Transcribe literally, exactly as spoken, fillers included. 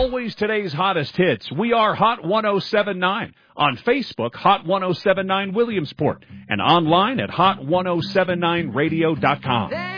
always today's hottest hits. We are Hot ten seventy-nine. On Facebook, Hot ten seventy-nine Williamsport. And online at hot ten seventy-nine radio dot com.